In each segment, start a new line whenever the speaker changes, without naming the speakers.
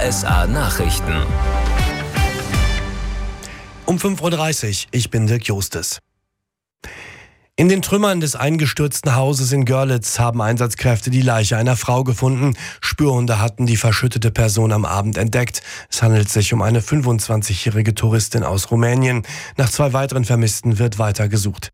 RSA Nachrichten.
Um 5:30 Uhr, ich bin Dirk Justes. In den Trümmern des eingestürzten Hauses in Görlitz haben Einsatzkräfte die Leiche einer Frau gefunden. Spürhunde hatten die verschüttete Person am Abend entdeckt. Es handelt sich um eine 25-jährige Touristin aus Rumänien. Nach 2 weiteren Vermissten wird weiter gesucht.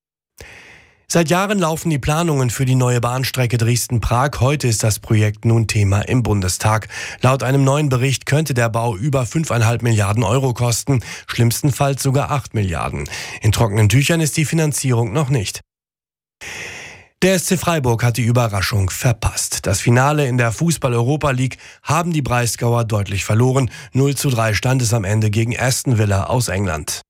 Seit Jahren laufen die Planungen für die neue Bahnstrecke Dresden-Prag. Heute ist das Projekt nun Thema im Bundestag. Laut einem neuen Bericht könnte der Bau über 5,5 Milliarden Euro kosten, schlimmstenfalls sogar 8 Milliarden. In trockenen Tüchern ist die Finanzierung noch nicht. Der SC Freiburg hat die Überraschung verpasst. Das Finale in der Fußball-Europa League haben die Breisgauer deutlich verloren. 0:3 stand es am Ende gegen Aston Villa aus England.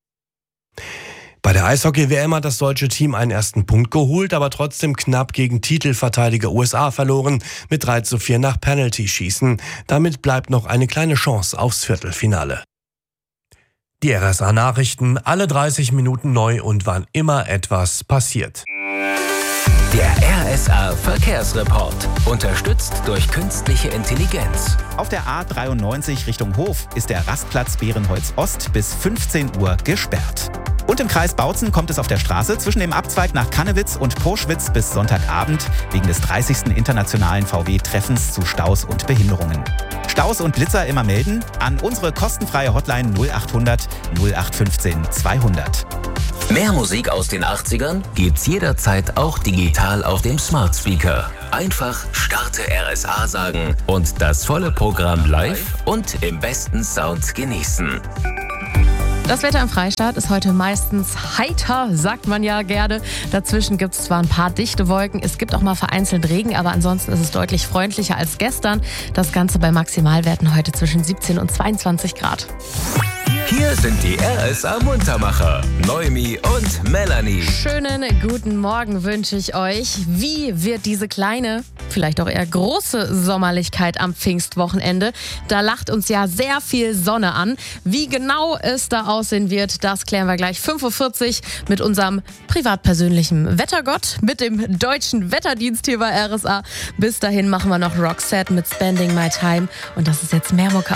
Bei der Eishockey-WM hat das deutsche Team einen ersten Punkt geholt, aber trotzdem knapp gegen Titelverteidiger USA verloren, mit 3:4 nach Penalty-Schießen. Damit bleibt noch eine kleine Chance aufs Viertelfinale. Die RSA-Nachrichten, alle 30 Minuten neu und wann immer etwas passiert.
Der RSA-Verkehrsreport, unterstützt durch künstliche Intelligenz.
Auf der A93 Richtung Hof ist der Rastplatz Bärenholz Ost bis 15 Uhr gesperrt. Und im Kreis Bautzen kommt es auf der Straße zwischen dem Abzweig nach Kannewitz und Purschwitz bis Sonntagabend wegen des 30. internationalen VW-Treffens zu Staus und Behinderungen. Staus und Blitzer immer melden an unsere kostenfreie Hotline 0800 0815 200.
Mehr Musik aus den 80ern gibt's jederzeit auch digital auf dem Smart Speaker. Einfach Starte RSA sagen und das volle Programm live und im besten Sound genießen.
Das Wetter im Freistaat ist heute meistens heiter, sagt man ja gerne. Dazwischen gibt es zwar ein paar dichte Wolken, es gibt auch mal vereinzelt Regen, aber ansonsten ist es deutlich freundlicher als gestern. Das Ganze bei Maximalwerten heute zwischen 17 und 22 Grad.
Hier sind die RSA-Muntermacher, Noemi und Melanie.
Schönen guten Morgen wünsche ich euch. Wie wird diese kleine, vielleicht auch eher große Sommerlichkeit am Pfingstwochenende? Da lacht uns ja sehr viel Sonne an. Wie genau es da aussehen wird, das klären wir gleich 5:40 Uhr mit unserem privat-persönlichen Wettergott, mit dem deutschen Wetterdienst hier bei RSA. Bis dahin machen wir noch Roxette mit Spending My Time. Und das ist jetzt mehr Mucke